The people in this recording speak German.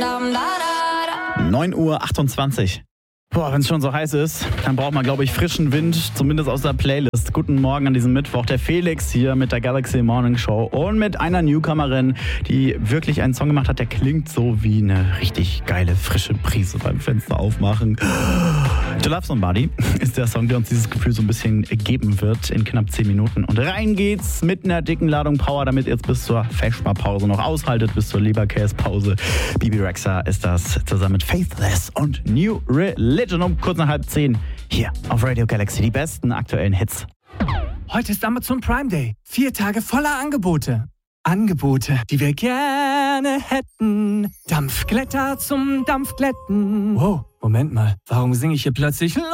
9:28 Uhr. Boah, wenn es schon so heiß ist, dann braucht man, glaube ich, frischen Wind, zumindest aus der Playlist. Guten Morgen an diesem Mittwoch. Der Felix hier mit der Galaxy Morning Show und mit einer Newcomerin, die wirklich einen Song gemacht hat, der klingt so wie eine richtig geile, frische Brise beim Fenster aufmachen. To Love Somebody ist der Song, der uns dieses Gefühl so ein bisschen geben wird in knapp 10 Minuten. Und rein geht's mit einer dicken Ladung Power, damit ihr jetzt bis zur Feschbar-Pause noch aushaltet, bis zur Leberkäse-Pause. Bibi Rexha ist das zusammen mit Faithless und New Religion um kurz nach 9:30 hier auf Radio Galaxy. Die besten aktuellen Hits. Heute ist Amazon Prime Day. 4 Tage voller Angebote. Angebote, die wir gerne hätten. Dampfglätter zum Dampfglätten. Wow, Moment mal. Warum singe ich hier plötzlich